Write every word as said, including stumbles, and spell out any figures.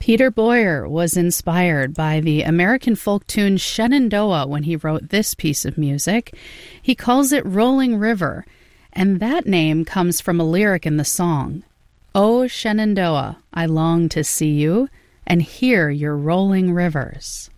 Peter Boyer was inspired by the American folk tune Shenandoah when he wrote this piece of music. He calls it Rolling River, and that name comes from a lyric in the song. "Oh, Shenandoah, I long to see you and hear your rolling rivers."